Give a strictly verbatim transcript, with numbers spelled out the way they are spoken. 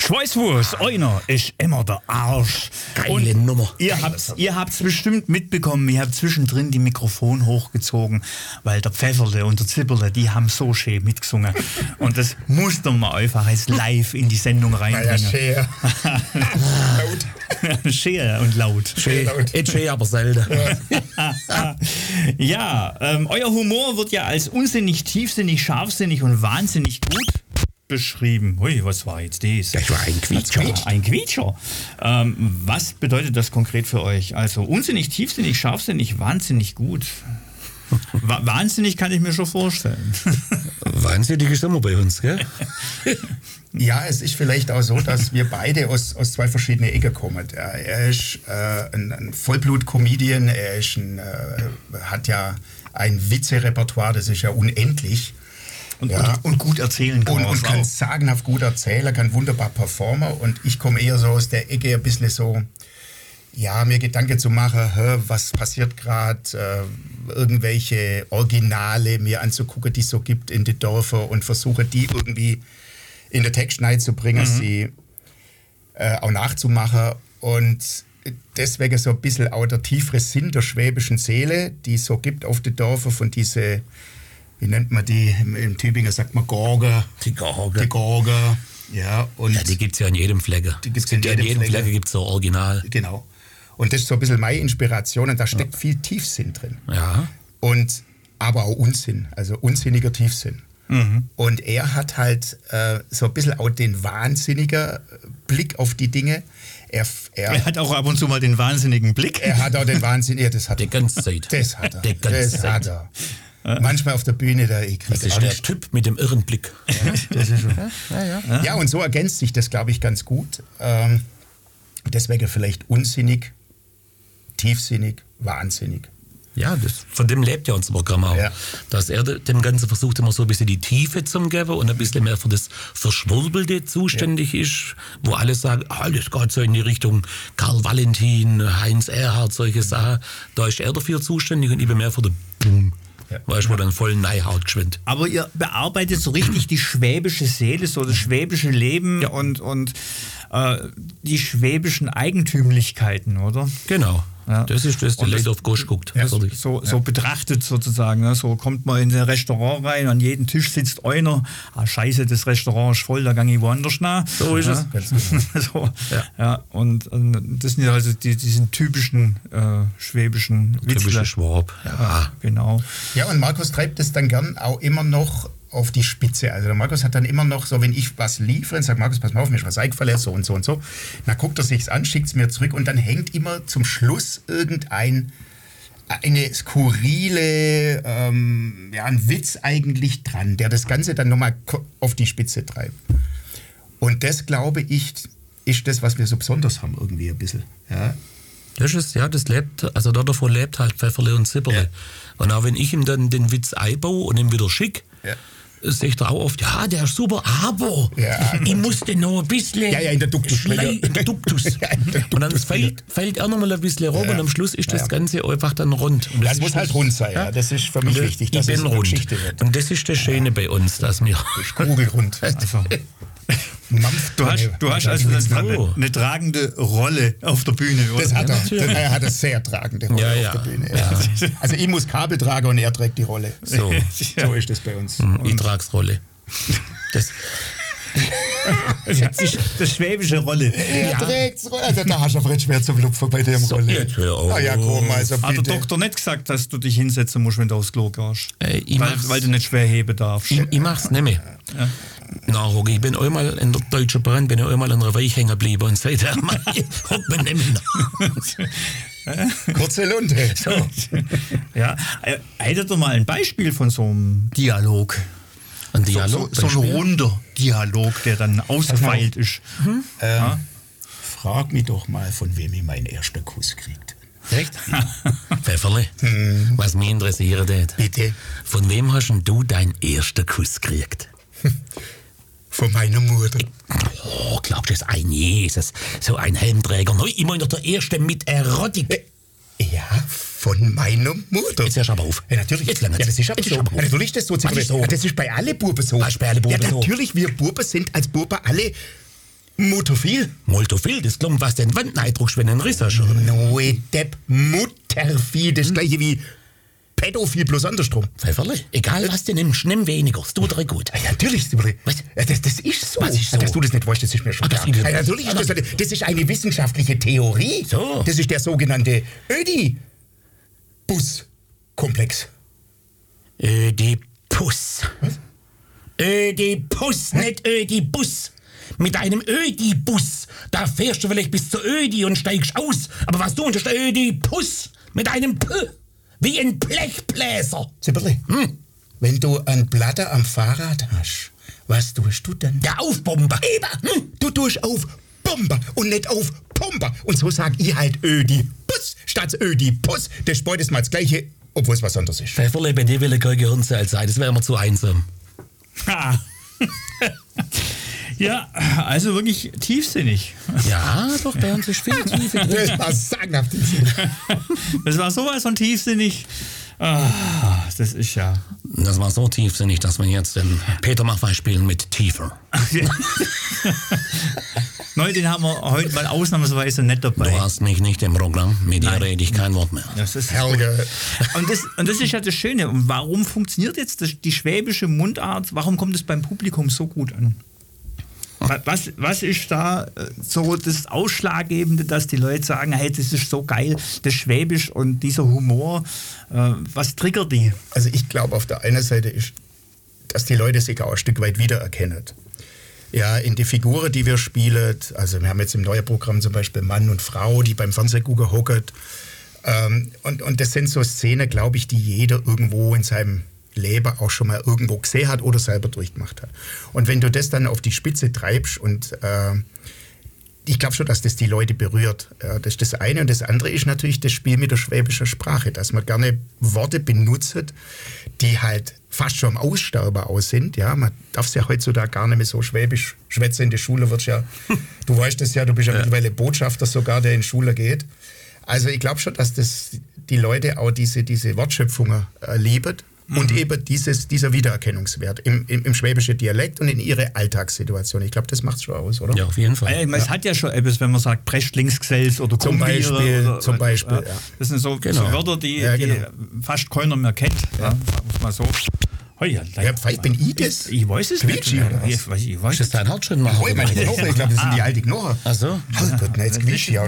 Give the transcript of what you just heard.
Schweißwurst, einer ist immer der Arsch. Geile Und Nummer. Ihr habt ihr habt's bestimmt mitbekommen, ihr habt zwischendrin die Mikrofon hochgezogen, weil der Pfefferle und der Zipperle, die haben so schön mitgesungen. Und das musste man einfach als live in die Sendung reinbringen. Ja, schön. Laut. Schön und laut. Schön, schön, aber selten. Ja, ja ähm, euer Humor wird ja als unsinnig, tiefsinnig, scharfsinnig und wahnsinnig gut beschrieben. Hui, was war jetzt das? Das war ein Quietscher. Das war ein Quietscher. Ähm, was bedeutet das konkret für euch? Also unsinnig, tiefsinnig, scharfsinnig, wahnsinnig gut. Wa- wahnsinnig kann ich mir schon vorstellen. Wahnsinnig ist immer bei uns, gell? Ja, es ist vielleicht auch so, dass wir beide aus, aus zwei verschiedenen Ecken kommen. Er, er ist äh, ein, ein Vollblut-Comedian, er ist ein, äh, hat ja ein Witze-Repertoire, das ist ja unendlich. Und, ja. und, und gut erzählen kann. Und, und kann auch. sagenhaft gut erzählen, kann wunderbar performen. Und ich komme eher so aus der Ecke ein bisschen so, ja, mir Gedanken zu machen, hä, was passiert gerade, äh, irgendwelche Originale mir anzugucken, die es so gibt in den Dörfern und versuche die irgendwie in den Text reinzubringen, mhm. sie äh, auch nachzumachen. Und deswegen so ein bisschen auch der tiefere Sinn der schwäbischen Seele, die es so gibt auf den Dörfern, von diese, wie nennt man die, im, im Tübinger sagt man Gorge. Die Gorge. Die Gorge, ja. Und ja, die gibt es ja in jedem Flecke. Die gibt's in jedem, jedem Flecke, Flecke gibt es so Original. Genau. Und das ist so ein bisschen meine Inspiration und da steckt ja. viel Tiefsinn drin. Ja. Und, aber auch Unsinn, also unsinniger Tiefsinn. Mhm. Und er hat halt äh, so ein bisschen auch den wahnsinnigen Blick auf die Dinge. Er, er, er hat auch ab und zu mal den wahnsinnigen Blick. Er hat auch den Wahnsinnigen, ja, das hat er. Die ganze Zeit. Das hat er. Die ganze das Zeit. hat er. Ja. Manchmal auf der Bühne, da ich Das ist der Typ mit dem irren Blick. Ja, das ist schon. Ja, ja, ja. ja, und so ergänzt sich das, glaube ich, ganz gut. Ähm, deswegen vielleicht unsinnig, tiefsinnig, wahnsinnig. Ja, das, von dem lebt ja unser Programm auch. Ja. Dass er dem Ganzen versucht, immer so ein bisschen die Tiefe zu geben und ein bisschen mehr für das Verschwurbelte zuständig ja. ist, wo alle sagen, ah, das geht so in die Richtung Karl Valentin, Heinz Erhardt, solche Sachen. Da ist er dafür zuständig und ich bin mehr für den Boom. Ja. Weißt du, wo dann voll Neuhaut geschwind. Aber ihr bearbeitet so richtig die schwäbische Seele, so das schwäbische Leben ja. und, und äh, die schwäbischen Eigentümlichkeiten, oder? Genau. Ja. Das ist das, der Leute auf Gosch guckt. Ja, so, so ja. betrachtet sozusagen. Ne? So kommt man in ein Restaurant rein, an jedem Tisch sitzt einer. Ah, scheiße, das Restaurant ist voll, da gehe ich woanders nach. So ist ja. es. so, ja. Ja, und, und das sind ja also die, diesen typischen äh, schwäbischen Witzler. Typische Schwab. Ja, genau. Ja, und Markus treibt es dann gern auch immer noch auf die Spitze. Also der Markus hat dann immer noch so, wenn ich was liefere und sage, Markus, pass mal auf, mir ist was eingefallen, so und so und so. Dann guckt er sich's an, schickt es mir zurück und dann hängt immer zum Schluss irgendein eine skurrile, ähm, ja, ein Witz eigentlich dran, der das Ganze dann nochmal auf die Spitze treibt. Und das, glaube ich, ist das, was wir so besonders haben irgendwie ein bisschen. Ja. Das ist, ja, das lebt, also davon lebt halt Pfefferle und Zipperle. Ja. Und auch wenn ich ihm dann den Witz einbaue und ihm wieder schick, ja. sagt er auch oft, ja, der ist super, aber ja, ich musste noch ein bisschen ja, ja, in der Duktus. Schlei, in der Duktus. ja, in der Duktus und dann fällt, fällt er noch mal ein bisschen rum ja. und am Schluss ist das ja. Ganze einfach dann rund. Und das, das muss halt rund sein, ja. Das ist für mich und wichtig, dass es eine rund. Geschichte wird. Und das ist das Schöne ja. bei uns, dass wir... Kugelrund. Also. Du hast, du hast also eine, tra- eine tragende Rolle auf der Bühne, oder? Das hat er. Ja, er hat eine sehr tragende Rolle ja, auf ja. der Bühne. Ja. Also ich muss Kabel tragen und er trägt die Rolle. So, so ist das bei uns. Ich trage Rolle. Das, das ist das schwäbische Rolle. Er ja. trägt's Rolle. Also da hast du Fritz schwer zum Lupfen bei dem so, Rolle. Jetzt hör auf. Ah ja, komm, also bitte. Hat der Doktor nicht gesagt, dass du dich hinsetzen musst, wenn du aufs Klo gehst? Äh, weil, weil du nicht schwer heben darfst. Ich, ich mach's nicht mehr. Ja. Na, Rogi, ich bin einmal in der Deutschen Bahn, bin ich einmal in einer Weich hängen geblieben und seitdem hockt man nicht mehr. Kurze Lunte. So. Ja, hättet ihr mal ein Beispiel von so einem Dialog? Ein Dialog? So, so, so ein runder Dialog, der dann ausgefeilt ist. Hm? Ähm, ja? Frag mich doch mal, von wem ich meinen ersten Kuss kriegt. Echt? Pfefferle, hm. was mich interessiert hat. Bitte? Von wem hast du deinen ersten Kuss gekriegt? Von meiner Mutter. Oh, glaubst du, das ist ein Jesus, so ein Helmträger, noch immer noch der Erste mit Erotik. Ja, von meiner Mutter. Jetzt hörst du aber auf. Ja, natürlich. Jetzt ja, das ist aber Jetzt so. aber ja, natürlich ist das so. so. Ja, das ist bei allen Buben so. Was ist bei allen Buben ja, so? natürlich, wir Buben sind als Buben alle Mutterviel. Multophil, das klingt was den Wandeneindruck, wenn ein Riss hast. Noe Depp, Muttervieh, das gleiche wie Pädophil bloß andersrum. Pfefferle, egal was du nimmst, nimm weniger, es tut dir gut. Ja, natürlich, Sibri. Was? Ja, das, das ist so. Was ist so? Ja, dass du das nicht weißt, das ist mir schon Ah, klar. das ist- Ja, natürlich ist das, so. Das ist eine wissenschaftliche Theorie. So. Das ist der sogenannte Ödipus-Komplex. Ödipus. Was? Ödipus, nicht Ödibus. Mit einem Ödibus, da fährst du vielleicht bis zur Ödi und steigst aus. Aber was du, das ist der Ödipus. Mit einem P. Wie ein Blechbläser. Sibri, Hm? wenn du ein Blatter am Fahrrad hast, was tust du dann? Der Aufbomber. Eben, hm, du tust auf Bomber und nicht auf Pumper. Und so sag ich halt Ödipus statt Ödipus. Das ist beides mal das Gleiche, obwohl es was anderes ist. Pfefferle, bei dir will ich kein Gehirnzeit sein, das wäre mir zu einsam. Ha. Ja, also wirklich tiefsinnig. Ja, doch, bei uns ist viel Tiefe drin. Das war sagenhaft. Das war sowas von tiefsinnig. Ah, das ist ja. Das war so tiefsinnig, dass wir jetzt den Peter Maffay spielen mit Tiefer. Neu, den haben wir heute mal ausnahmsweise nicht dabei. Du hast mich nicht im Programm, mit dir Nein. rede ich kein Wort mehr. Das ist Helge. Und das, und das ist ja das Schöne. Und warum funktioniert jetzt das, die schwäbische Mundart? Warum kommt es beim Publikum so gut an? Wa- Was, was ist da äh, so das Ausschlaggebende, dass die Leute sagen, hey, das ist so geil, das Schwäbisch und dieser Humor, äh, was triggert die? Also ich glaube, auf der einen Seite ist, dass die Leute sich auch ein Stück weit wiedererkennen. Ja, in die Figuren, die wir spielen, also wir haben jetzt im neuen Programm zum Beispiel Mann und Frau, die beim Fernsehgucken hocken. Ähm, und, und das sind so Szenen, glaube ich, die jeder irgendwo in seinem Leben auch schon mal irgendwo gesehen hat oder selber durchgemacht hat. Und wenn du das dann auf die Spitze treibst und äh, ich glaube schon, dass das die Leute berührt. Ja, das ist das eine. Und das andere ist natürlich das Spiel mit der schwäbischen Sprache, dass man gerne Worte benutzt, die halt fast schon am Aussterben aus sind. Ja, man darf es ja heutzutage gar nicht mehr so schwäbisch schwätzen. In der Schule wird ja, du weißt das ja, du bist ja, ja mittlerweile Botschafter sogar, der in die Schule geht. Also ich glaube schon, dass das die Leute auch diese, diese Wortschöpfungen äh, lieben. Und mhm. eben dieses, dieser Wiedererkennungswert im, im, im schwäbischen Dialekt und in ihre Alltagssituation. Ich glaube, das macht es schon aus, oder? Ja, auf jeden Fall. Äh, Es ja. hat ja schon etwas, wenn man sagt, Prechtlingsgesells oder Zum Kombiere Beispiel, oder, zum Beispiel, äh, ja. Das sind so, Genau. so Wörter, die, Ja, genau. die fast keiner mehr kennt. Ja. Sagen wir mal so. Hoi, ja, Ja, vielleicht bin ich das. Ich, ich weiß es Quietschi, nicht. oder was? Ich, weiß- ich weiß Ist das dein Hautschritt machen? Oh, ich meine Knochen, ich glaube, das sind die alten Knochen. Ach so. Halt, jetzt quietscht ja.